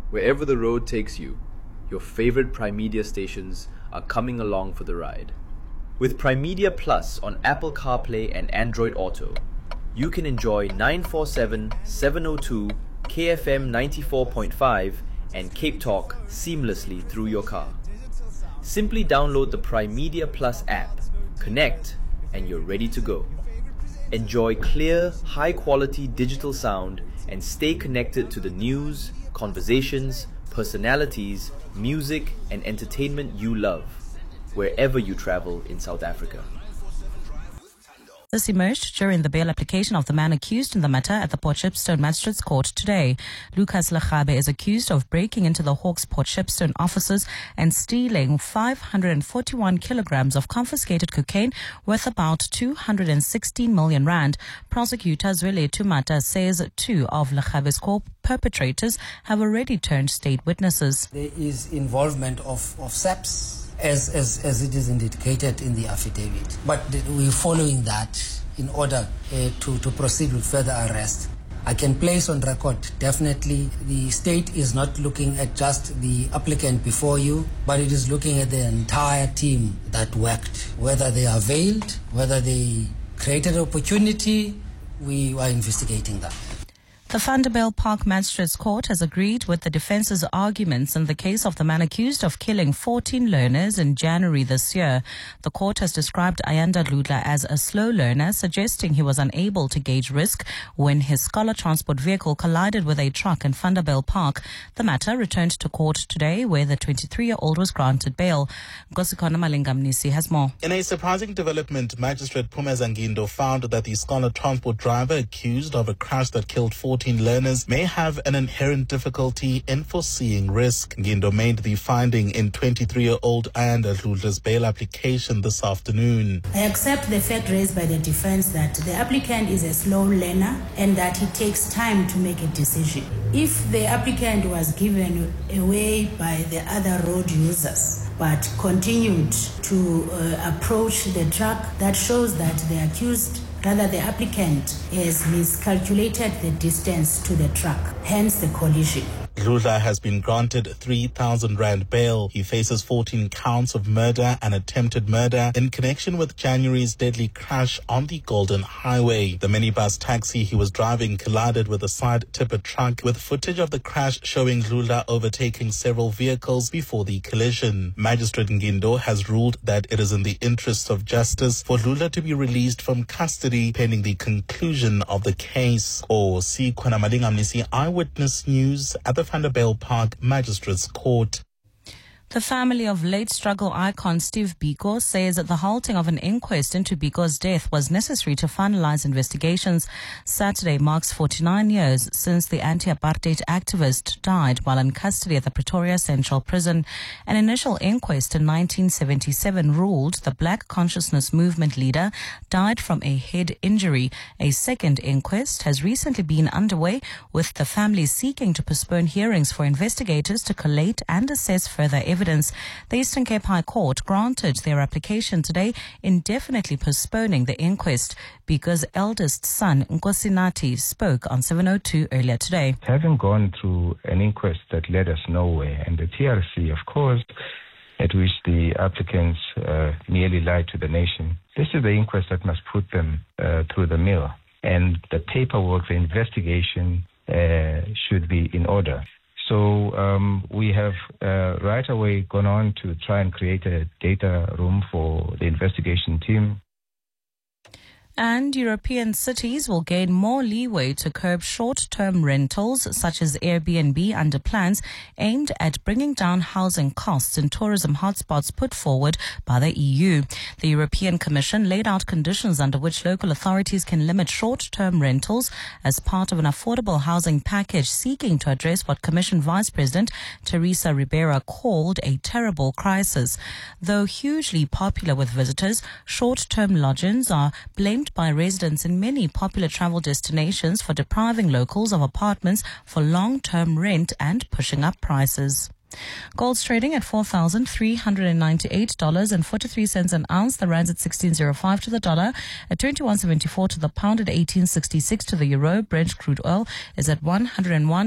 Wherever the road takes you, your favorite Primedia stations are coming along for the ride. With Primedia Plus on Apple CarPlay and Android Auto, you can enjoy 947, 702, KFM 94.5 and Cape Talk seamlessly through your car. Simply download the Primedia Plus app, connect, and you're ready to go. Enjoy clear, high-quality digital sound and stay connected to the news, conversations, personalities, music, and entertainment you love, wherever you travel in South Africa. This emerged during the bail application of the man accused in the matter at the Port Shepstone Magistrates Court today. Lucas Legabe is accused of breaking into the Hawks Port Shepstone offices and stealing 541 kilograms of confiscated cocaine worth about 216 million rand. Prosecutor Zweli Tumata says two of Legabe's co-perpetrators have already turned state witnesses. There is involvement of SAPS. As it is indicated in the affidavit. But we're following that in order to proceed with further arrest. I can place on record, definitely, the state is not looking at just the applicant before you, but it is looking at the entire team that worked. Whether they availed, whether they created opportunity, we are investigating that. The Vanderbijl Park Magistrates Court has agreed with the defence's arguments in the case of the man accused of killing 14 learners in January this year. The court has described Ayanda Ludla as a slow learner, suggesting he was unable to gauge risk when his scholar transport vehicle collided with a truck in Vanderbijl Park. The matter returned to court today, where the 23-year-old was granted bail. Gosikona Malingamnisi has more. In a surprising development, Magistrate Phumeza Ngindo found that the scholar transport driver accused of a crash that killed 14 learners may have an inherent difficulty in foreseeing risk. Ngindo made the finding in 23-year-old Ayanda Ludla's bail application this afternoon. I accept the fact raised by the defense that the applicant is a slow learner and that he takes time to make a decision. If the applicant was given away by the other road users but continued to approach the truck, that shows that the accused, rather the applicant, has miscalculated the distance to the truck, hence the collision. Ludla has been granted 3,000 rand bail. He faces 14 counts of murder and attempted murder in connection with January's deadly crash on the Golden Highway. The minibus taxi he was driving collided with a side tipper truck, with footage of the crash showing Ludla overtaking several vehicles before the collision. Magistrate Ngindo has ruled that it is in the interests of justice for Ludla to be released from custody pending the conclusion of the case. Sikwana Malingamnisi, Eyewitness News at the Vanderbijl Park Magistrates Court. The family of late struggle icon Steve Biko says that the halting of an inquest into Biko's death was necessary to finalize investigations. Saturday marks 49 years since the anti-apartheid activist died while in custody at the Pretoria Central Prison. An initial inquest in 1977 ruled the Black Consciousness Movement leader died from a head injury. A second inquest has recently been underway, with the family seeking to postpone hearings for investigators to collate and assess further evidence. The Eastern Cape High Court granted their application today, indefinitely postponing the inquest. Biko's eldest son, Nkosinathi, spoke on 702 earlier today. Having gone through an inquest that led us nowhere, and the TRC, of course, at which the applicants nearly lied to the nation, this is the inquest that must put them through the mill. And the paperwork, the investigation should be in order. So we have right away gone on to try and create a data room for the investigation team. And European cities will gain more leeway to curb short-term rentals, such as Airbnb, under plans aimed at bringing down housing costs in tourism hotspots put forward by the EU. The European Commission laid out conditions under which local authorities can limit short-term rentals as part of an affordable housing package seeking to address what Commission Vice President Teresa Ribeira called a terrible crisis. Though hugely popular with visitors, short-term lodgings are blamed by residents in many popular travel destinations for depriving locals of apartments for long-term rent and pushing up prices. Gold's trading at $4,398.43 an ounce. The rand's at 16.05 to the dollar, at 21.74 to the pound, at 18.66 to the euro. Brent crude oil is at 101.